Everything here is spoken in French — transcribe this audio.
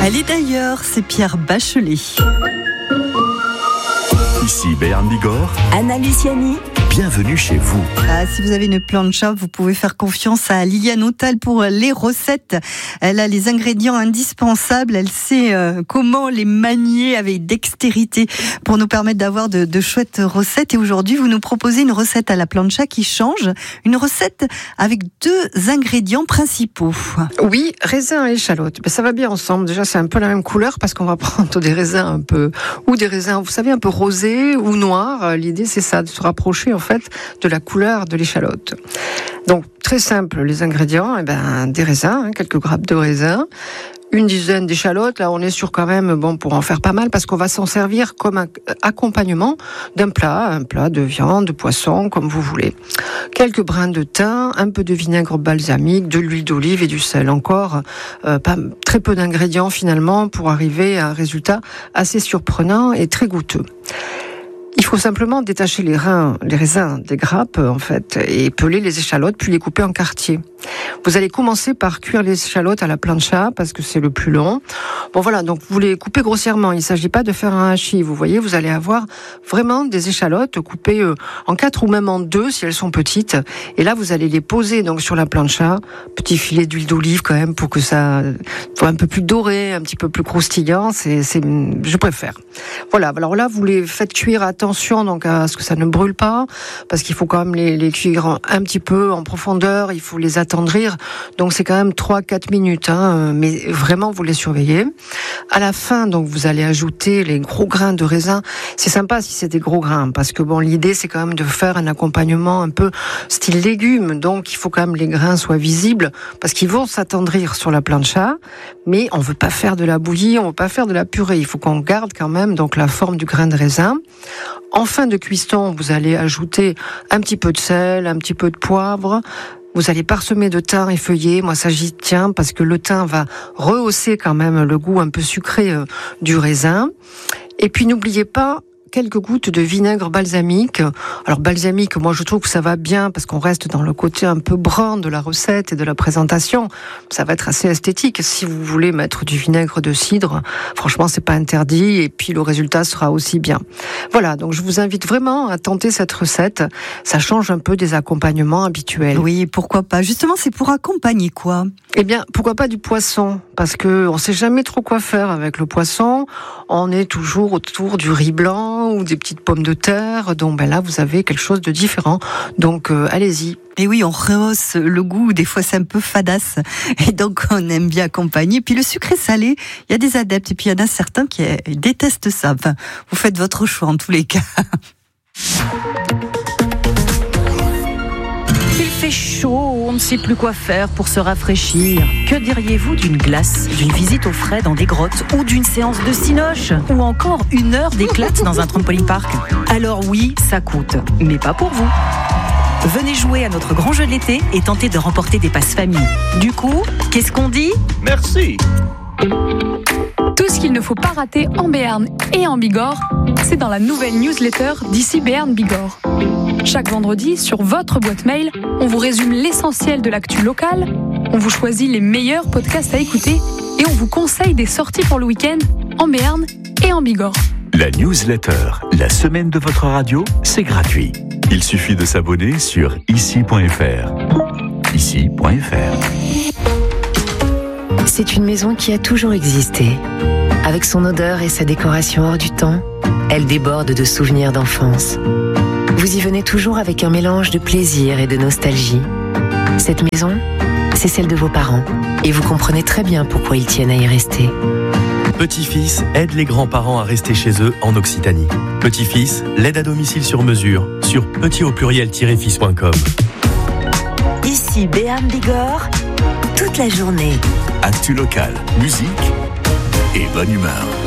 Allez d'ailleurs, c'est Pierre Bachelet. Ici Béarn Bigorre. Anna Luciani. Bienvenue chez vous. Si vous avez une plancha, vous pouvez faire confiance à Liliane Autal pour les recettes. Elle a les ingrédients indispensables. Elle sait comment les manier avec dextérité pour nous permettre d'avoir de chouettes recettes. Et aujourd'hui, vous nous proposez une recette à la plancha qui change. Une recette avec 2 ingrédients principaux. Oui, raisins et échalotes. Ça va bien ensemble. Déjà, c'est un peu la même couleur parce qu'on va prendre des raisins un peu, ou des raisins, vous savez, un peu rosés ou noirs. L'idée, c'est ça, de se rapprocher en fait de la couleur de l'échalote. Donc très simple, les ingrédients, des raisins, quelques grappes de raisins, une dizaine d'échalotes. Là, on est sur quand même, pour en faire pas mal, parce qu'on va s'en servir comme un accompagnement d'un plat, un plat de viande, de poisson, comme vous voulez. Quelques brins de thym, un peu de vinaigre balsamique, de l'huile d'olive et du sel. Encore, très peu d'ingrédients finalement pour arriver à un résultat assez surprenant et très goûteux. Il faut simplement détacher les raisins des grappes, en fait, et peler les échalotes, puis les couper en quartiers. Vous allez commencer par cuire les échalotes à la plancha, parce que c'est le plus long. Donc vous les coupez grossièrement. Il ne s'agit pas de faire un hachis. Vous voyez, vous allez avoir vraiment des échalotes coupées en 4 ou même en 2 si elles sont petites. Et là, vous allez les poser donc sur la plancha. Petit filet d'huile d'olive quand même pour que ça soit un peu plus doré, un petit peu plus croustillant. Je préfère. Voilà. Alors là, vous les faites cuire. Attention donc à ce que ça ne brûle pas, parce qu'il faut quand même les cuire un petit peu en profondeur. Il faut les attendrir. Donc c'est quand même 3-4 minutes, mais vraiment vous les surveillez. À la fin, donc vous allez ajouter les gros grains de raisin. C'est sympa si c'est des gros grains, parce que l'idée c'est quand même de faire un accompagnement un peu style légumes. Donc il faut quand même les grains soient visibles, parce qu'ils vont s'attendrir sur la plancha. Mais on veut pas faire de la bouillie, on veut pas faire de la purée. Il faut qu'on garde quand même donc la forme du grain de raisin. En fin de cuisson, vous allez ajouter un petit peu de sel, un petit peu de poivre. Vous allez parsemer de thym effeuillé. Moi, ça j'y tiens parce que le thym va rehausser quand même le goût un peu sucré du raisin. Et puis, n'oubliez pas quelques gouttes de vinaigre balsamique. Alors balsamique, moi je trouve que ça va bien parce qu'on reste dans le côté un peu brun de la recette et de la présentation. Ça va être assez esthétique. Si vous voulez mettre du vinaigre de cidre, franchement c'est pas interdit et puis le résultat sera aussi bien. Voilà, donc je vous invite vraiment à tenter cette recette. Ça change un peu des accompagnements habituels. Oui, pourquoi pas. Justement, c'est pour accompagner quoi ? Pourquoi pas du poisson ? Parce que on sait jamais trop quoi faire avec le poisson. On est toujours autour du riz blanc ou des petites pommes de terre. Donc là, vous avez quelque chose de différent. Donc allez-y. Et oui, on rehausse le goût. Des fois, c'est un peu fadasse. Et donc, on aime bien accompagner. Puis le sucré salé, il y a des adeptes. Et puis, il y en a certains qui détestent ça. Enfin, vous faites votre choix en tous les cas. Il fait chaud, on ne sait plus quoi faire pour se rafraîchir. Que diriez-vous d'une glace, d'une visite au frais dans des grottes ou d'une séance de cinoche ou encore 1 heure d'éclate dans un trampoline park ? Alors oui, ça coûte, mais pas pour vous. Venez jouer à notre grand jeu de l'été et tenter de remporter des passes famille. Du coup, qu'est-ce qu'on dit ? Merci. Tout ce qu'il ne faut pas rater en Béarn et en Bigorre, c'est dans la nouvelle newsletter d'ici Béarn Bigorre. Chaque vendredi, sur votre boîte mail, on vous résume l'essentiel de l'actu locale, on vous choisit les meilleurs podcasts à écouter et on vous conseille des sorties pour le week-end en Béarn et en Bigorre. La newsletter, la semaine de votre radio, c'est gratuit. Il suffit de s'abonner sur ici.fr. Ici.fr. C'est une maison qui a toujours existé. Avec son odeur et sa décoration hors du temps, elle déborde de souvenirs d'enfance. Vous y venez toujours avec un mélange de plaisir et de nostalgie. Cette maison, c'est celle de vos parents. Et vous comprenez très bien pourquoi ils tiennent à y rester. Petit-Fils aide les grands-parents à rester chez eux en Occitanie. Petit-Fils, l'aide à domicile sur mesure sur petit-fils.com. Ici Béarn Bigorre, toute la journée. Actu local, musique et bonne humeur.